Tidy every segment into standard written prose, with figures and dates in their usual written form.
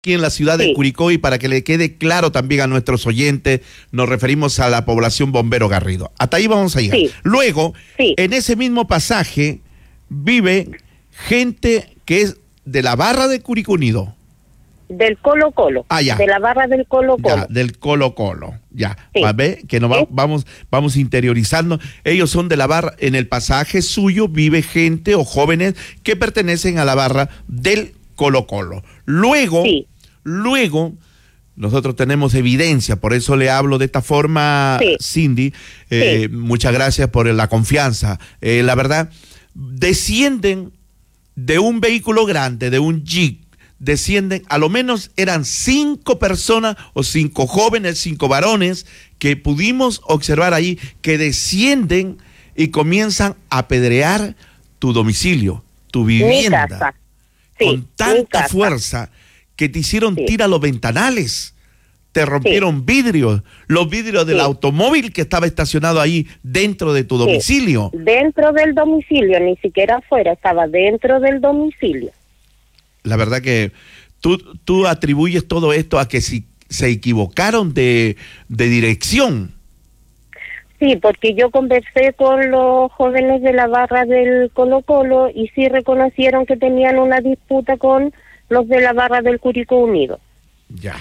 aquí en la ciudad de Curicó, y para que le quede claro también a nuestros oyentes, nos referimos a la población Bombero Garrido. Hasta ahí vamos a llegar. Luego, en ese mismo pasaje vive gente que es de la barra de Curicó Unido. Del Colo Colo. Ya. De la barra del Colo Colo. Ya, del Colo Colo. Ya. A ver, que nos vamos interiorizando. Ellos son de la barra. En el pasaje suyo vive gente o jóvenes que pertenecen a la barra del Colo Colo. Luego, nosotros tenemos evidencia, por eso le hablo de esta forma, Cindy. Muchas gracias por la confianza. La verdad, descienden de un vehículo grande, de un Jeep, descienden, a lo menos eran 5 personas o 5 jóvenes, 5 varones que pudimos observar ahí, que descienden y comienzan a apedrear tu domicilio, tu vivienda, con tanta fuerza que te hicieron tirar los ventanales, te rompieron vidrios, los vidrios del automóvil que estaba estacionado ahí dentro de tu domicilio. Dentro del domicilio, ni siquiera afuera, estaba dentro del domicilio. La verdad que tú atribuyes todo esto a que si se equivocaron de dirección. Sí, porque yo conversé con los jóvenes de la barra del Colo Colo y sí reconocieron que tenían una disputa con los de la barra del Curicó Unido. Ya.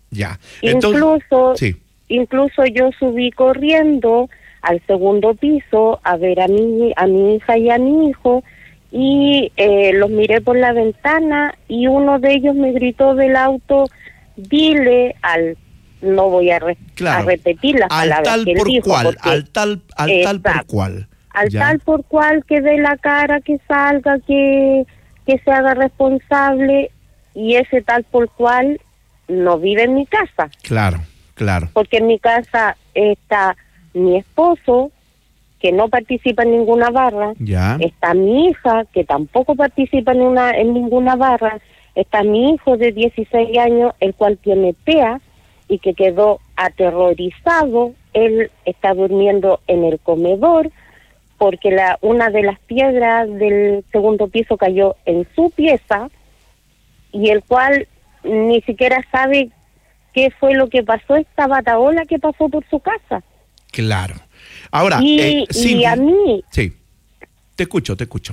Incluso yo subí corriendo al segundo piso a ver a mi hija y a mi hijo, y los miré por la ventana y uno de ellos me gritó del auto, dile al, no voy a repetir las palabras que él dijo, al tal por cual, al tal por cual, que dé la cara, que salga, que se haga responsable, y ese tal por cual no vive en mi casa. Claro. Porque en mi casa está mi esposo, que no participa en ninguna barra, está mi hija, que tampoco participa en ninguna barra, está mi hijo de 16 años, el cual tiene TEA y que quedó aterrorizado. Él está durmiendo en el comedor porque una de las piedras del segundo piso cayó en su pieza, y el cual ni siquiera sabe qué fue lo que pasó, esta bataola que pasó por su casa. Claro. Ahora, y a mí... Sí, te escucho.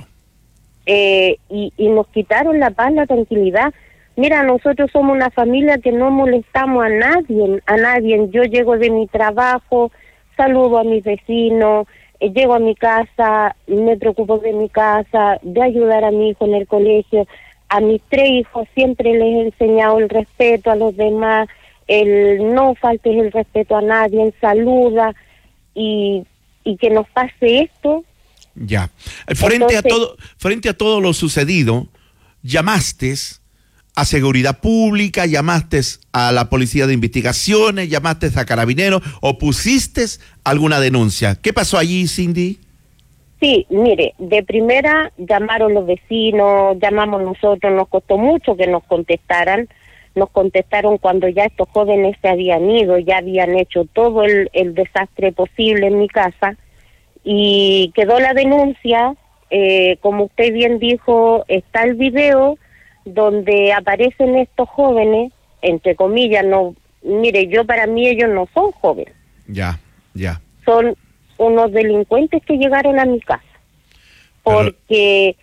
Y nos quitaron la paz, la tranquilidad. Mira, nosotros somos una familia que no molestamos a nadie. Yo llego de mi trabajo, saludo a mis vecinos, llego a mi casa, me preocupo de mi casa, de ayudar a mi hijo en el colegio. A mis 3 hijos siempre les he enseñado el respeto a los demás, el no faltes el respeto a nadie, saluda. Y que nos pase esto. Ya. Frente a todo lo sucedido, llamaste a Seguridad Pública, llamaste a la Policía de Investigaciones, llamaste a Carabineros, o pusiste alguna denuncia. ¿Qué pasó allí, Cindy? Sí, mire, de primera llamaron los vecinos, llamamos nosotros, nos costó mucho que nos contestaran. Nos contestaron cuando ya estos jóvenes se habían ido, ya habían hecho todo el desastre posible en mi casa, y quedó la denuncia. Como usted bien dijo, está el video donde aparecen estos jóvenes, entre comillas, para mí ellos no son jóvenes. Ya. Son unos delincuentes que llegaron a mi casa. Porque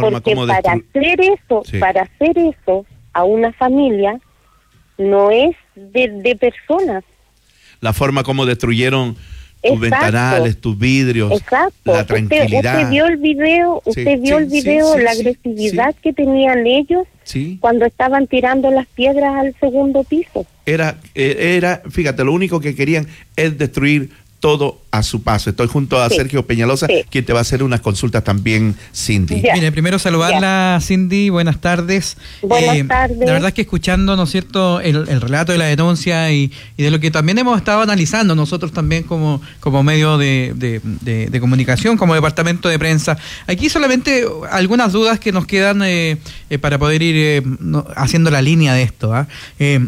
para hacer eso a una familia no es de personas. La forma como destruyeron tus ventanales, tus vidrios, la tranquilidad. Usted vio el video, la agresividad que tenían ellos cuando estaban tirando las piedras al segundo piso. Fíjate, lo único que querían es destruir todo a su paso. Estoy junto a Sergio Peñalosa, quien te va a hacer unas consultas también, Cindy. Mire, primero saludarla, Cindy, buenas tardes. Buenas tardes. La verdad es que escuchando, ¿no es cierto?, el relato de la denuncia y de lo que también hemos estado analizando nosotros también como medio de comunicación, como departamento de prensa. Aquí solamente algunas dudas que nos quedan para poder ir haciendo la línea de esto.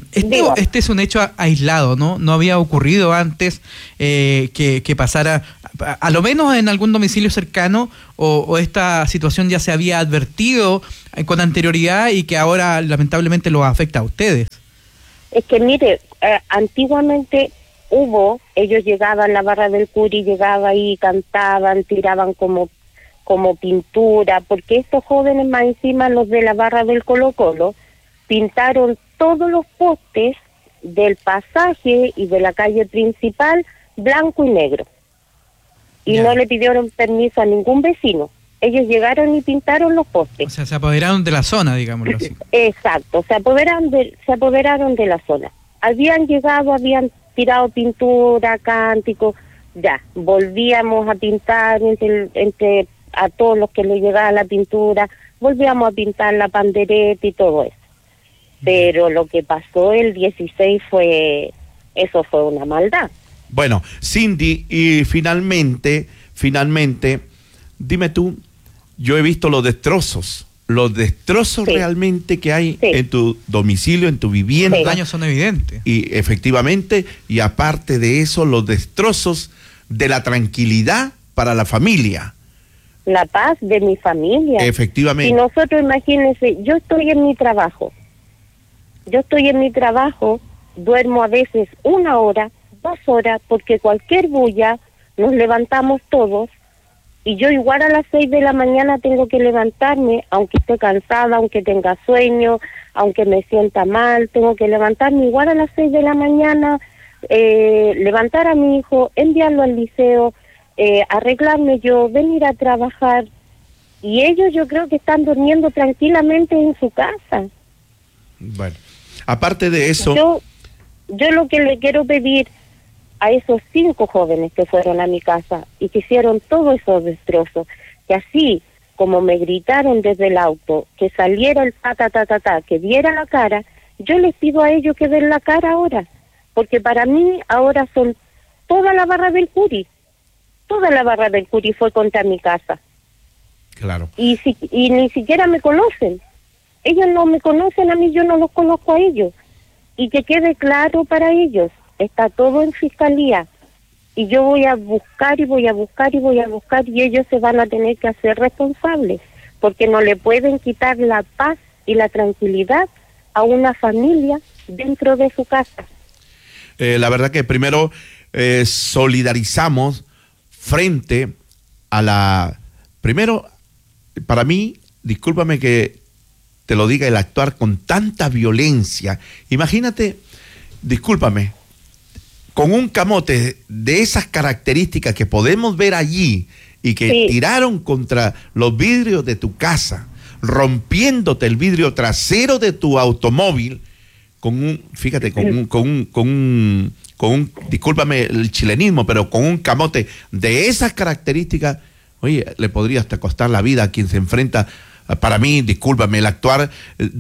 Este es un hecho aislado, ¿no? No había ocurrido antes que pasara a lo menos en algún domicilio cercano, o esta situación ya se había advertido con anterioridad y que ahora lamentablemente los afecta a ustedes? Es que mire, antiguamente ellos llegaban, la barra del Curi llegaba ahí, cantaban, tiraban como pintura, porque estos jóvenes más encima, los de la barra del Colo-Colo, pintaron todos los postes del pasaje y de la calle principal blanco y negro. Y no le pidieron permiso a ningún vecino. Ellos llegaron y pintaron los postes. O sea, se apoderaron de la zona, digámoslo así. Exacto, se apoderaron de la zona. Habían llegado, habían tirado pintura, cánticos, ya, volvíamos a pintar entre a todos los que les llegaba la pintura, volvíamos a pintar la pandereta y todo eso. Pero lo que pasó el 16 fue una maldad. Bueno, Cindy, y finalmente, dime tú, yo he visto los destrozos sí. realmente que hay sí. en tu domicilio, en tu vivienda. Los daños son evidentes. Y efectivamente, y aparte de eso, los destrozos de la tranquilidad para la familia. La paz de mi familia. Efectivamente. Y nosotros, imagínense, yo estoy en mi trabajo, duermo a veces 1 hora, 2 horas, porque cualquier bulla, nos levantamos todos, y yo igual a las 6 de la mañana tengo que levantarme, aunque esté cansada, aunque tenga sueño, aunque me sienta mal, tengo que levantarme igual a las 6 de la mañana, levantar a mi hijo, enviarlo al liceo, arreglarme yo, venir a trabajar, y ellos yo creo que están durmiendo tranquilamente en su casa. Bueno, aparte de eso... Yo lo que le quiero pedir a esos 5 jóvenes que fueron a mi casa y que hicieron todos esos destrozos, que así como me gritaron desde el auto, que saliera el que diera la cara, yo les pido a ellos que den la cara ahora, porque para mí ahora son toda la barra del Curi fue contra mi casa. Claro. Y ni siquiera me conocen. Ellos no me conocen a mí, yo no los conozco a ellos. Y que quede claro para ellos, está todo en fiscalía. Y yo voy a buscar y ellos se van a tener que hacer responsables, porque no le pueden quitar la paz y la tranquilidad a una familia dentro de su casa. La verdad que primero solidarizamos frente a primero, para mí, discúlpame que te lo diga, el actuar con tanta violencia. Imagínate, discúlpame, con un camote de esas características que podemos ver allí y que sí. tiraron contra los vidrios de tu casa, rompiéndote el vidrio trasero de tu automóvil, discúlpame el chilenismo, pero con un camote de esas características, oye, le podría hasta costar la vida a quien se enfrenta. Para mí, discúlpame, el actuar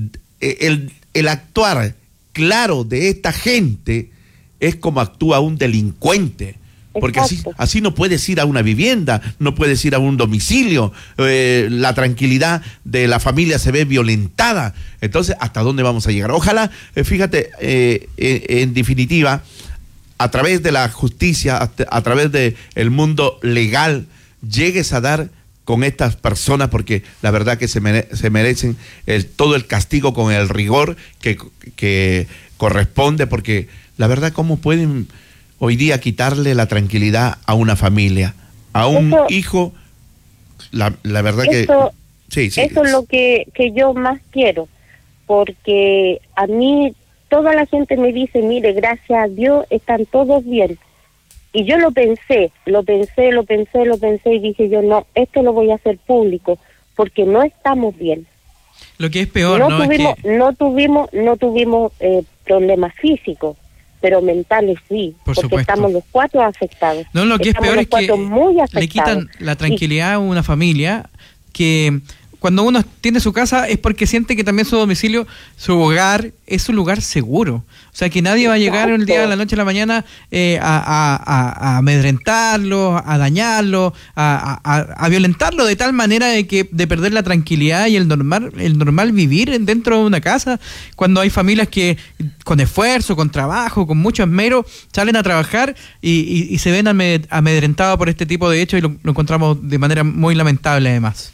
claro de esta gente es como actúa un delincuente, porque así no puedes ir a una vivienda, no puedes ir a un domicilio, la tranquilidad de la familia se ve violentada. Entonces, ¿hasta dónde vamos a llegar? Ojalá, fíjate, en definitiva, a través de la justicia, a través del mundo legal, llegues a dar con estas personas, porque la verdad que se merecen todo el castigo con el rigor que corresponde, porque la verdad, ¿cómo pueden hoy día quitarle la tranquilidad a una familia, a un hijo? La verdad sí, eso es lo que yo más quiero, porque a mí toda la gente me dice, mire, gracias a Dios están todos bien. Y yo lo pensé y dije yo, no, esto lo voy a hacer público, porque no estamos bien. Lo que es peor, no tuvimos problemas físicos, pero mentales sí, porque supuesto. Estamos los 4 afectados. No, lo que es peor es que le quitan la tranquilidad a una familia que cuando uno tiene su casa es porque siente que también su domicilio, su hogar, es un lugar seguro. O sea, que nadie va a llegar un día, a la noche, a la mañana, a amedrentarlo, a dañarlo, a violentarlo de tal manera de perder la tranquilidad y el normal vivir dentro de una casa, cuando hay familias que con esfuerzo, con trabajo, con mucho esmero, salen a trabajar y se ven amedrentados por este tipo de hechos y lo encontramos de manera muy lamentable además.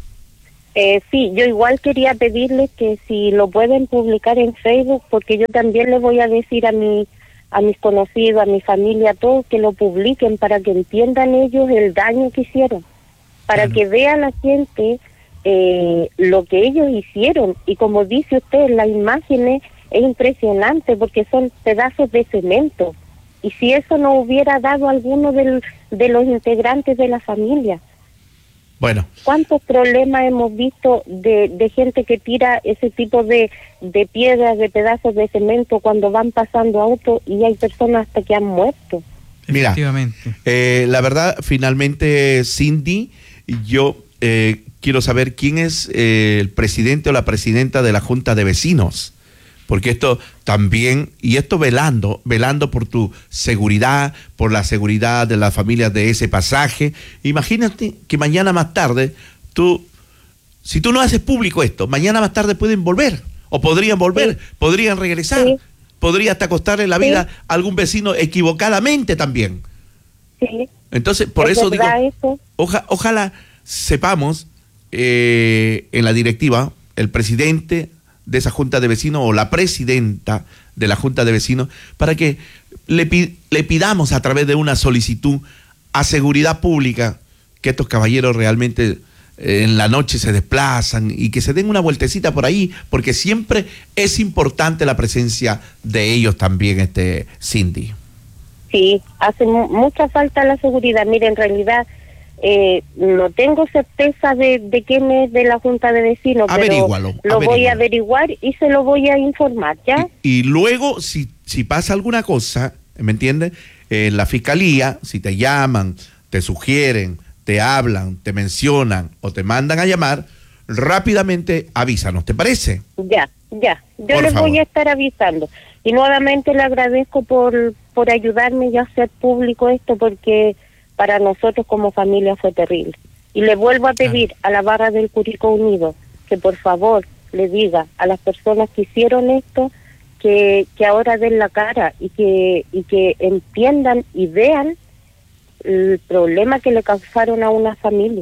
Sí, yo igual quería pedirles que si lo pueden publicar en Facebook, porque yo también les voy a decir a mis conocidos, a mi familia, a todos, que lo publiquen para que entiendan ellos el daño que hicieron, para que vea la gente lo que ellos hicieron. Y como dice usted, las imágenes es impresionante porque son pedazos de cemento. Y si eso no hubiera dado a alguno de los integrantes de la familia. Bueno. ¿Cuántos problemas hemos visto de gente que tira ese tipo de piedras, de pedazos de cemento cuando van pasando autos y hay personas hasta que han muerto? Mira, la verdad, finalmente, Cindy, yo quiero saber quién es el presidente o la presidenta de la Junta de Vecinos. Porque esto también, y esto velando por tu seguridad, por la seguridad de las familias de ese pasaje. Imagínate que mañana más tarde, si tú no haces público esto, mañana más tarde pueden volver, o podrían volver, podrían regresar, podría hasta costarle la vida a algún vecino equivocadamente también. Sí. Entonces, por eso digo, ojalá sepamos en la directiva, el presidente de esa Junta de Vecinos o la presidenta de la Junta de Vecinos, para que le pidamos a través de una solicitud a Seguridad Pública que estos caballeros realmente en la noche se desplazan y que se den una vueltecita por ahí, porque siempre es importante la presencia de ellos también, Cindy. Sí, hace mucha falta la seguridad. Mire, en realidad no tengo certeza de quién es de la Junta de Vecinos, pero lo voy a averiguar y se lo voy a informar, ¿ya? Y luego, si pasa alguna cosa, ¿me entiendes? La fiscalía, si te llaman, te sugieren, te hablan, te mencionan o te mandan a llamar, rápidamente avísanos, ¿te parece? Ya. Yo les voy a estar avisando. Y nuevamente le agradezco por ayudarme a hacer público esto, porque para nosotros como familia fue terrible. Y le vuelvo a pedir a la barra del Curicó Unido que por favor le diga a las personas que hicieron esto que ahora den la cara y que entiendan y vean el problema que le causaron a una familia.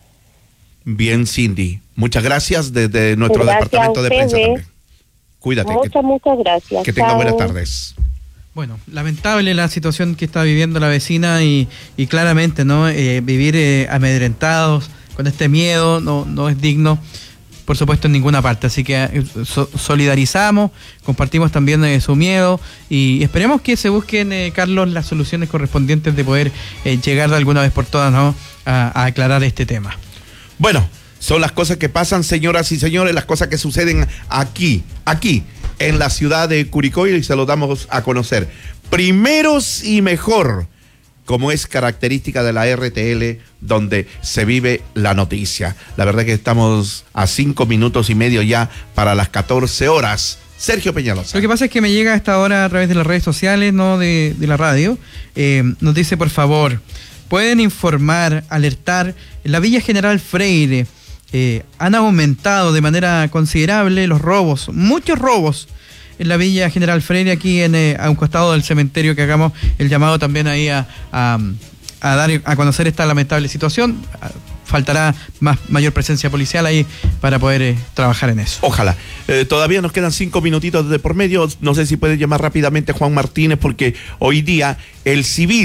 Bien, Cindy. Muchas gracias desde nuestro departamento de prensa también. Cuídate. Muchas gracias. Que tenga buenas tardes. Bueno, lamentable la situación que está viviendo la vecina y claramente, ¿no? Vivir amedrentados con este miedo no es digno, por supuesto, en ninguna parte. Así que solidarizamos, compartimos también su miedo y esperemos que se busquen, Carlos, las soluciones correspondientes de poder llegar de alguna vez por todas, ¿no? a aclarar este tema. Bueno, son las cosas que pasan, señoras y señores, las cosas que suceden aquí, en la ciudad de Curicó, y se lo damos a conocer. Primeros y mejor, como es característica de la RTL, donde se vive la noticia. La verdad que estamos a 5 minutos y medio ya para las 14 horas. Sergio Peñalosa. Lo que pasa es que me llega a esta hora a través de las redes sociales, no de la radio. Nos dice, por favor, pueden informar, alertar, en la Villa General Freire han aumentado de manera considerable los robos, muchos robos en la Villa General Freire, aquí a un costado del cementerio, que hagamos el llamado también ahí a dar a conocer esta lamentable situación. Faltará mayor presencia policial ahí para poder trabajar en eso. Ojalá. Todavía nos quedan 5 minutitos de por medio. No sé si puede llamar rápidamente Juan Martínez, porque hoy día el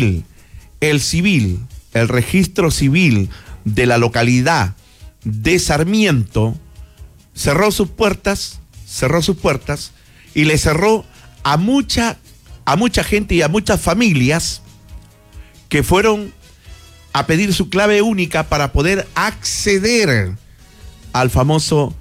registro civil de la localidad de Sarmiento cerró sus puertas y le cerró a mucha gente y a muchas familias que fueron a pedir su clave única para poder acceder al famoso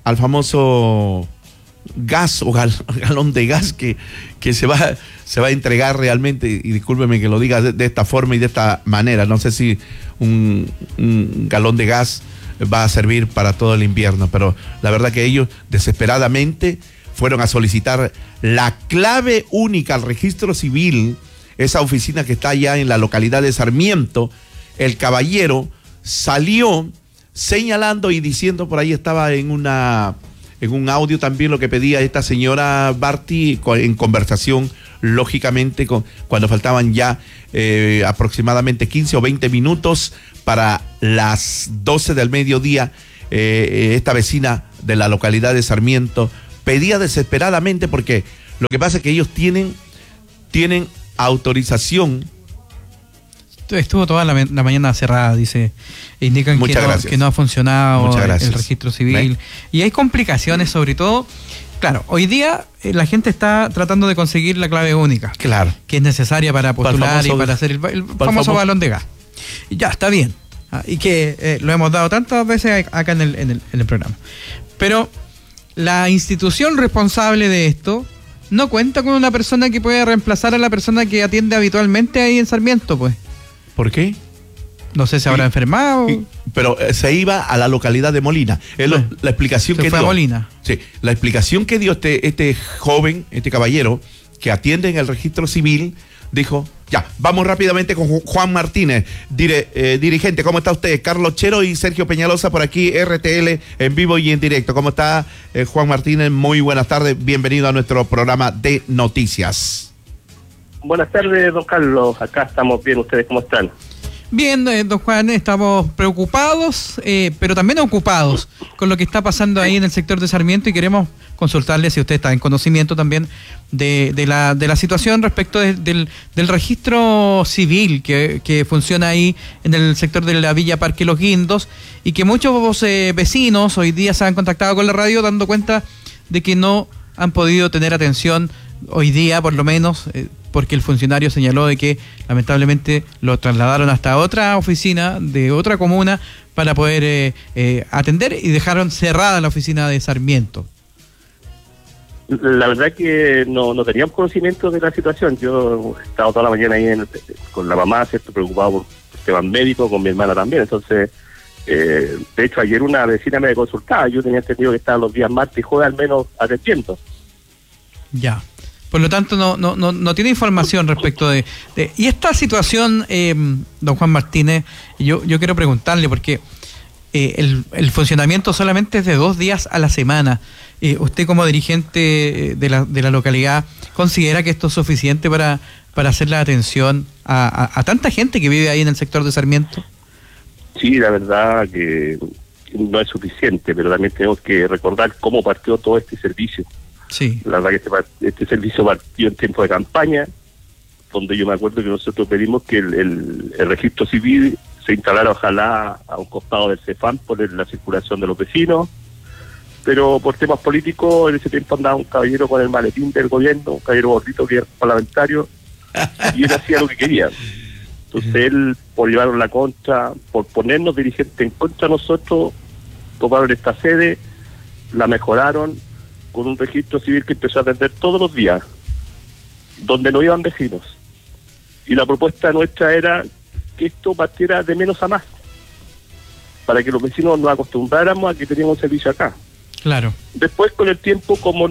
gas o galón de gas que se va a entregar realmente, y discúlpeme que lo diga de esta forma y de esta manera. No sé si un galón de gas va a servir para todo el invierno, pero la verdad que ellos desesperadamente fueron a solicitar la clave única al registro civil, esa oficina que está allá en la localidad de Sarmiento. El caballero salió señalando y diciendo, por ahí estaba en en un audio también lo que pedía esta señora Barty en conversación, lógicamente, cuando faltaban ya aproximadamente 15 o 20 minutos para las 12 del mediodía. Esta vecina de la localidad de Sarmiento pedía desesperadamente, porque lo que pasa es que ellos tienen autorización. Estuvo toda la mañana cerrada, dice. Indican que no ha funcionado el registro civil. Y hay complicaciones, sobre todo. Claro, hoy día la gente está tratando de conseguir la clave única. Claro. Que es necesaria para postular y para hacer el famoso balón de gas. Y ya, está bien. Y que lo hemos dado tantas veces acá en el programa. Pero la institución responsable de esto no cuenta con una persona que pueda reemplazar a la persona que atiende habitualmente ahí en Sarmiento, pues. ¿Por qué? No sé si habrá enfermado. Pero se iba a la localidad de Molina. La explicación que dio. A Molina. Sí, la explicación que dio este joven, este caballero, que atiende en el registro civil, dijo: ya, vamos rápidamente con Juan Martínez, dirigente. ¿Cómo está usted? Carlos Chero y Sergio Peñalosa por aquí, RTL, en vivo y en directo. ¿Cómo está, Juan Martínez? Muy buenas tardes, bienvenido a nuestro programa de noticias. Buenas tardes, don Carlos. Acá estamos bien. ¿Ustedes cómo están? Bien, don Juan, estamos preocupados, pero también ocupados con lo que está pasando ahí en el sector de Sarmiento, y queremos consultarle si usted está en conocimiento también de la situación respecto del registro civil que funciona ahí en el sector de la Villa Parque Los Guindos, y que muchos vecinos hoy día se han contactado con la radio dando cuenta de que no han podido tener atención hoy día, por lo menos, porque el funcionario señaló de que lamentablemente lo trasladaron hasta otra oficina de otra comuna para poder atender, y dejaron cerrada la oficina de Sarmiento. La verdad que no teníamos conocimiento de la situación. Yo he estado toda la mañana ahí con la mamá, ¿cierto?, preocupado por temas médicos, con mi hermana también. Entonces, de hecho, ayer una vecina me consultaba. Yo tenía entendido que estaba los días martes y jueves al menos atendiendo. Ya. Por lo tanto, no tiene información respecto de... Y esta situación, don Juan Martínez, yo quiero preguntarle, porque el funcionamiento solamente es de 2 días a la semana. ¿Usted, como dirigente de la localidad, considera que esto es suficiente para hacer la atención a tanta gente que vive ahí en el sector de Sarmiento? Sí, la verdad que no es suficiente, pero también tenemos que recordar cómo partió todo este servicio. Sí. La verdad que este servicio partió en tiempo de campaña, donde yo me acuerdo que nosotros pedimos que el registro civil se instalara, ojalá, a un costado del CEFAM por la circulación de los vecinos, pero por temas políticos en ese tiempo andaba un caballero con el maletín del gobierno, un caballero gordito que era parlamentario, y él hacía lo que quería. Entonces él, por llevarnos la contra, por ponernos dirigentes en contra de nosotros, tomaron esta sede, la mejoraron con un registro civil que empezó a atender todos los días, donde no iban vecinos. Y la propuesta nuestra era que esto partiera de menos a más, para que los vecinos nos acostumbráramos a que teníamos un servicio acá. Claro. Después, con el tiempo, como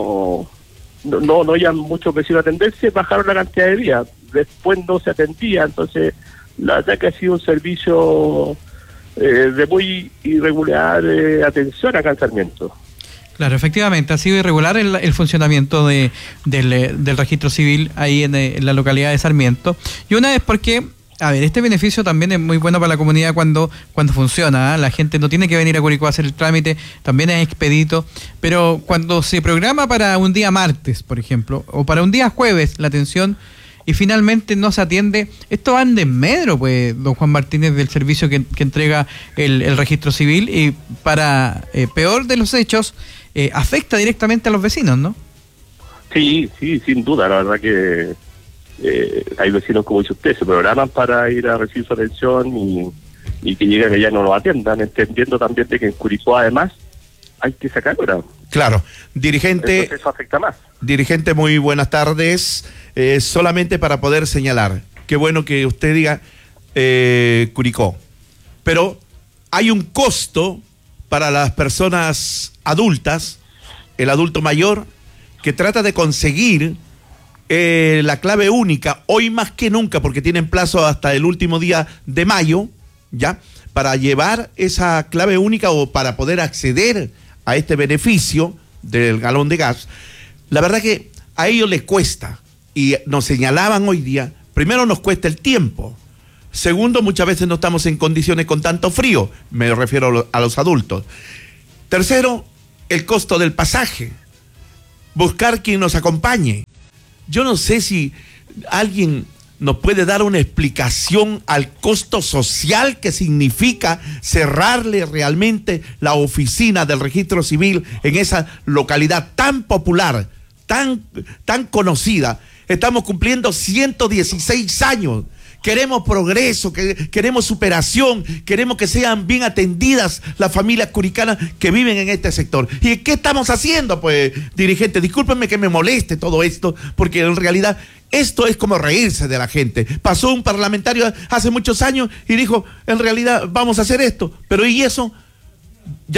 no hayan muchos vecinos a atenderse, bajaron la cantidad de días. Después no se atendía, entonces la verdad que ha sido un servicio de muy irregular atención acá en Sarmiento. Claro, efectivamente, ha sido irregular el funcionamiento del registro civil ahí en la localidad de Sarmiento. Y una vez porque, a ver, este beneficio también es muy bueno para la comunidad cuando funciona, ¿eh? La gente no tiene que venir a Curicó a hacer el trámite, también es expedito, pero cuando se programa para un día martes, por ejemplo, o para un día jueves la atención, y finalmente no se atiende, esto va en desmedro, pues, don Juan Martínez, del servicio que entrega el registro civil, y para peor de los hechos, afecta directamente a los vecinos, ¿no? Sí, sin duda. La verdad que hay vecinos, como dice usted, se programan para ir a recibir su atención y que llegan y ya no lo atiendan, entendiendo también de que en Curicó, además, hay que sacar hora. Claro. Dirigente... Entonces eso afecta más. Dirigente, muy buenas tardes. Solamente para poder señalar, qué bueno que usted diga Curicó, pero hay un costo para las personas adultas, el adulto mayor, que trata de conseguir la clave única, hoy más que nunca, porque tienen plazo hasta el último día de mayo, ¿ya?, para llevar esa clave única o para poder acceder a este beneficio del galón de gas, la verdad que a ellos les cuesta, y nos señalaban hoy día, primero nos cuesta el tiempo, segundo, muchas veces no estamos en condiciones con tanto frío, me refiero a los adultos, tercero, el costo del pasaje, buscar quien nos acompañe. Yo no sé si alguien nos puede dar una explicación al costo social que significa cerrarle realmente la oficina del registro civil en esa localidad tan popular, tan conocida. Estamos cumpliendo 116 años. Queremos progreso, queremos superación, queremos que sean bien atendidas las familias curicanas que viven en este sector. ¿Y qué estamos haciendo, pues, dirigente? Discúlpenme que me moleste todo esto, porque en realidad esto es como reírse de la gente. Pasó un parlamentario hace muchos años y dijo, en realidad vamos a hacer esto, pero ¿y eso? Ya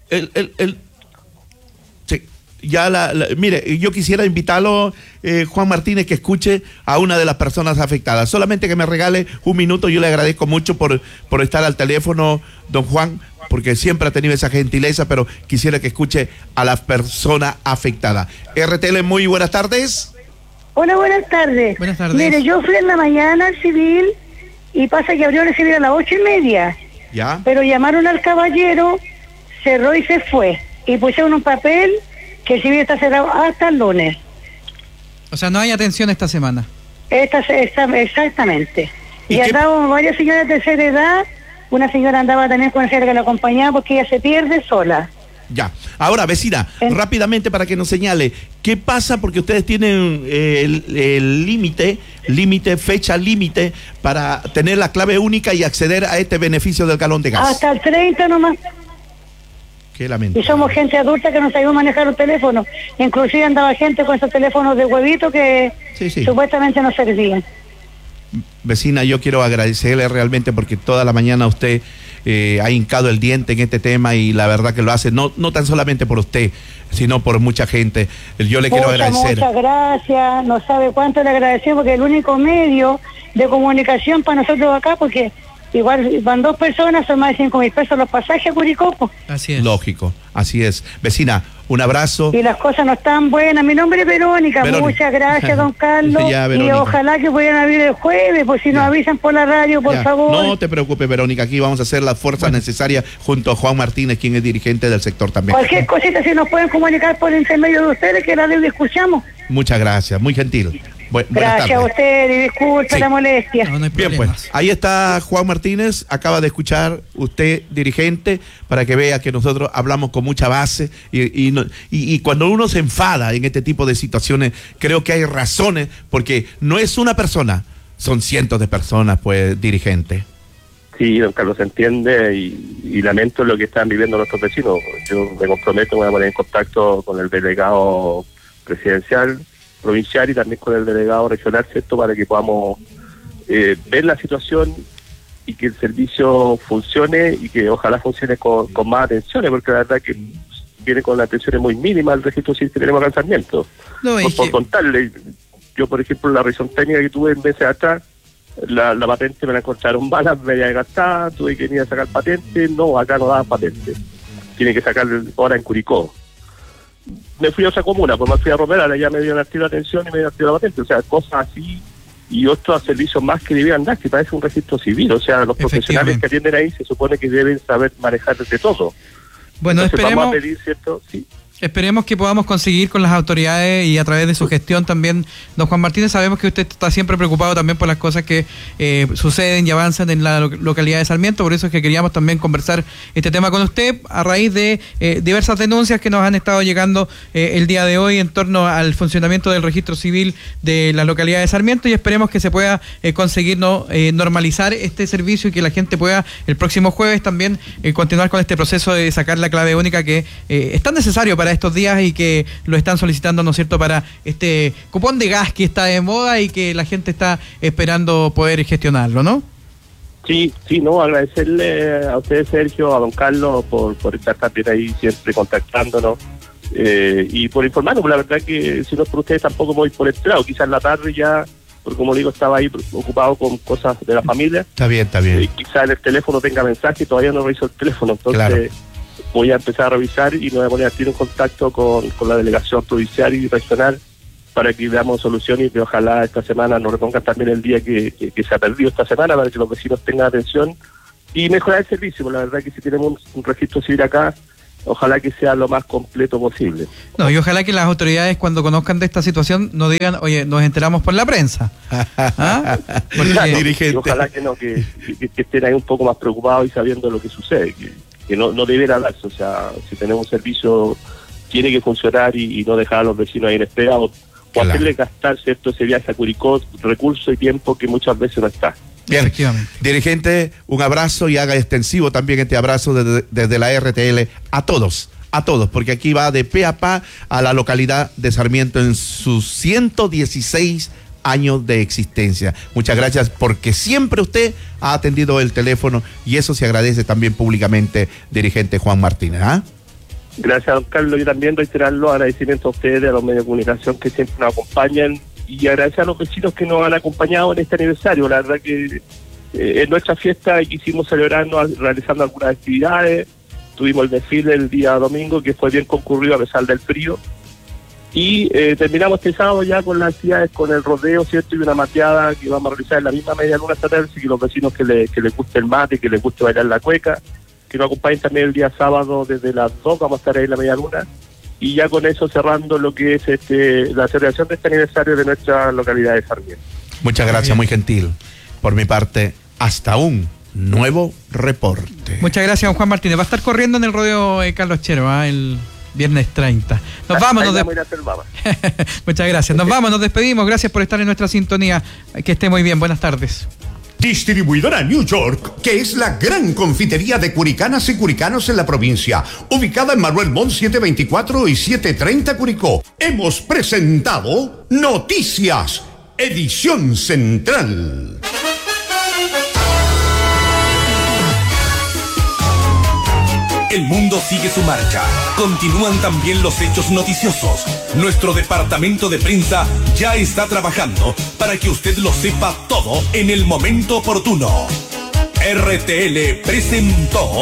mire, yo quisiera invitarlo, Juan Martínez, que escuche a una de las personas afectadas. Solamente que me regale un minuto, yo le agradezco mucho por estar al teléfono, don Juan, porque siempre ha tenido esa gentileza, pero quisiera que escuche a la persona afectada. RTL, muy buenas tardes. Hola, buenas tardes. Buenas tardes. Mire, yo fui en la mañana al civil y pasa que abrió el civil a las 8:30. ¿Ya? Pero llamaron al caballero, cerró y se fue. Y pusieron un papel que el civil está cerrado hasta el lunes. O sea, no hay atención esta semana. Exactamente. Y qué? andaban varias señoras de tercera edad. Una señora andaba también con el señor que la acompañaba porque ella se pierde sola. Ya. Ahora, vecina, rápidamente para que nos señale, ¿qué pasa? Porque ustedes tienen el límite, fecha límite para tener la clave única y acceder a este beneficio del galón de gas. Hasta el 30 nomás. Qué lamentable. Y somos gente adulta que no sabemos manejar un teléfono. Inclusive andaba gente con esos teléfonos de huevito que supuestamente no servían. Vecina, yo quiero agradecerle realmente porque toda la mañana usted ha hincado el diente en este tema y la verdad que lo hace no tan solamente por usted, sino por mucha gente. Yo le quiero agradecer. Muchas gracias, no sabe cuánto le agradecemos porque es el único medio de comunicación para nosotros acá, porque igual van 2 personas, son más de 5.000 pesos los pasajes a Curicó. Así es. Lógico, así es. Vecina, un abrazo. Y las cosas no están buenas. Mi nombre es Verónica. Muchas gracias, don Carlos. Y ojalá que pudieran abrir el jueves, pues si nos avisan por la radio, por favor. No te preocupes, Verónica, aquí vamos a hacer las fuerzas necesarias junto a Juan Martínez, quien es dirigente del sector también. Cualquier cosita, si nos pueden comunicar por intermedio de ustedes, que la escuchamos. Muchas gracias, muy gentil. Gracias a usted y disculpe la molestia. No hay bien, pues, ahí está Juan Martínez, acaba de escuchar usted, dirigente, para que vea que nosotros hablamos con mucha base y cuando uno se enfada en este tipo de situaciones, creo que hay razones, porque no es una persona, son cientos de personas, pues, dirigente. Sí, don Carlos, se entiende y lamento lo que están viviendo nuestros vecinos. Yo me comprometo, me voy a poner en contacto con el delegado presidencial, provincial y también con el delegado regional, ¿cierto?, para que podamos ver la situación y que el servicio funcione y que ojalá funcione con más atenciones, porque la verdad que viene con atenciones muy mínimas el registro civil que tenemos acá en Sarmiento. Por contarle, yo por ejemplo la revisión técnica que tuve meses atrás, la patente me la encontraron balas media gastada, tuve que venir a sacar patente, no, acá no daban patente, tiene que sacar ahora en Curicó. Me fui a otra comuna, pues me fui a Romera, ya me dieron activa atención y me dieron activa la patente, o sea, cosas así y otros servicios más que debían dar, que parece un registro civil, o sea, los profesionales que atienden ahí se supone que deben saber manejar de todo. Bueno, entonces, esperemos, vamos a pedir, ¿cierto? Sí. Esperemos que podamos conseguir con las autoridades y a través de su gestión también. Don Juan Martínez, sabemos que usted está siempre preocupado también por las cosas que suceden y avanzan en la localidad de Sarmiento, por eso es que queríamos también conversar este tema con usted a raíz de diversas denuncias que nos han estado llegando el día de hoy en torno al funcionamiento del registro civil de la localidad de Sarmiento, y esperemos que se pueda conseguir normalizar este servicio y que la gente pueda el próximo jueves también continuar con este proceso de sacar la clave única que es tan necesario para estos días y que lo están solicitando, ¿no es cierto?, para este cupón de gas que está de moda y que la gente está esperando poder gestionarlo, ¿no? Sí, no, agradecerle a ustedes, Sergio, a don Carlos, por estar también ahí siempre contactándonos y por informarnos, la verdad que si no es por ustedes tampoco me voy por este lado, quizás en la tarde ya, porque como digo, estaba ahí ocupado con cosas de la familia. Está bien. Quizás en el teléfono tenga mensaje y todavía no reviso el teléfono, entonces... Claro. voy a empezar a revisar y me voy a poner a tiro en contacto con la delegación provincial y regional para que veamos soluciones y que ojalá esta semana nos repongan también el día que se ha perdido esta semana, para que los vecinos tengan atención y mejorar el servicio. La verdad que si tenemos un registro civil acá, ojalá que sea lo más completo posible. No, y ojalá que las autoridades, cuando conozcan de esta situación, no digan, oye, nos enteramos por la prensa. ¿Ah? Porque, claro, dirigente. Ojalá que no, que estén ahí un poco más preocupados y sabiendo lo que sucede, que no deberá darse. O sea, si tenemos un servicio, tiene que funcionar y no dejar a los vecinos ahí en espera o hacerles gastar, ¿cierto?, ese viaje a Curicó, recursos y tiempo que muchas veces no está. Bien, dirigente, un abrazo y haga extensivo también este abrazo desde la RTL a todos, porque aquí va de pe a pa a la localidad de Sarmiento en sus 116 años de existencia. Muchas gracias porque siempre usted ha atendido el teléfono y eso se agradece también públicamente, dirigente Juan Martínez. ¿Ah? Gracias, don Carlos, y también reiterar los agradecimientos a ustedes, a los medios de comunicación que siempre nos acompañan, y agradecer a los vecinos que nos han acompañado en este aniversario. La verdad que en nuestra fiesta quisimos celebrarnos realizando algunas actividades. Tuvimos el desfile el día domingo, que fue bien concurrido a pesar del frío, y terminamos este sábado ya con las actividades, con el rodeo, ¿cierto?, y una mateada que vamos a realizar en la misma media luna esta tarde, así que los vecinos que les guste el mate, que les guste bailar la cueca, que nos acompañen también el día sábado desde las 2, vamos a estar ahí en la media luna, y ya con eso cerrando lo que es la celebración de este aniversario de nuestra localidad de Sarmiento. Muchas gracias, muy gentil. Por mi parte, hasta un nuevo reporte. Muchas gracias, don Juan Martínez. Va a estar corriendo en el rodeo Carlos Chero, el viernes 30. Nos vamos. Muchas gracias. Nos vamos, nos despedimos. Gracias por estar en nuestra sintonía. Que esté muy bien. Buenas tardes. Distribuidora New York, que es la gran confitería de curicanas y curicanos en la provincia, ubicada en Manuel Montt 724 y 730 Curicó. Hemos presentado Noticias, edición central. El mundo sigue su marcha. Continúan también los hechos noticiosos. Nuestro departamento de prensa ya está trabajando para que usted lo sepa todo en el momento oportuno. RTL presentó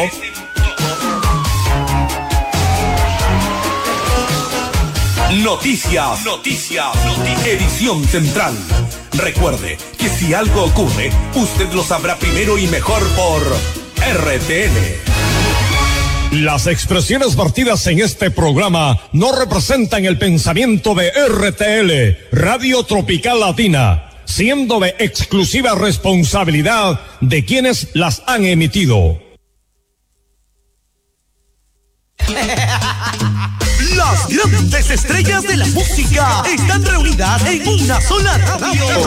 Noticias, edición central. Recuerde que si algo ocurre, usted lo sabrá primero y mejor por RTL. Las expresiones vertidas en este programa no representan el pensamiento de RTL, Radio Tropical Latina, siendo de exclusiva responsabilidad de quienes las han emitido. Las grandes estrellas de la música están reunidas en una sola radio.